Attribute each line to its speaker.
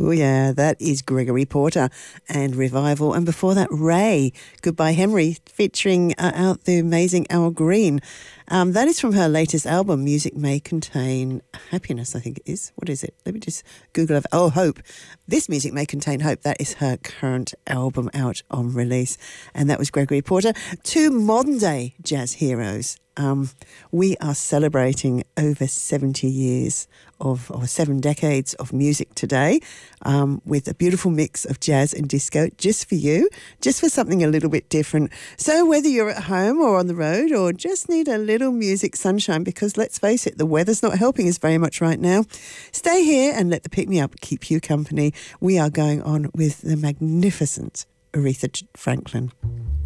Speaker 1: Oh, yeah, that is Gregory Porter and Revival. And before that, Ray, Goodbye Henry, featuring out the amazing Al Green. That is from her latest album, Music May Contain Happiness, I think it is. What is it? Let me just Google it. Oh, Hope. This Music May Contain Hope. That is her current album out on release. And that was Gregory Porter. Two modern-day jazz heroes. We are celebrating over 70 years or 7 decades of music today, with a beautiful mix of jazz and disco just for you, just for something a little bit different. So whether you're at home or on the road or just need a little music sunshine, because let's face it, the weather's not helping us very much right now, stay here and let the Pick Me Up keep you company. We are going on with the magnificent Aretha Franklin.